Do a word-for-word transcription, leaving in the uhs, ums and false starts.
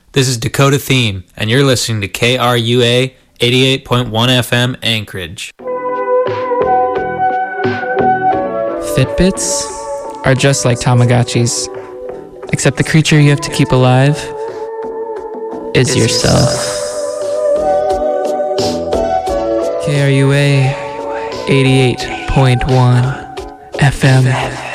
This is Dakota Theme, and you're listening to K R U A eighty-eight point one F M Anchorage. Fitbits are just like Tamagotchis, except the creature you have to keep alive is yourself. K R U A eighty-eight point one F M.